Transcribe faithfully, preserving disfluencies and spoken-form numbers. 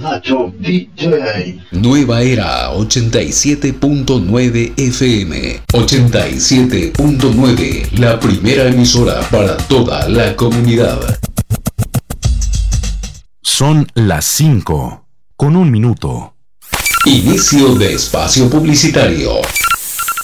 Nacho D J. Nueva Era ochenta y siete punto nueve F M. ochenta y siete punto nueve, la primera emisora para toda la comunidad. Son las cinco, con un minuto. Inicio de espacio publicitario.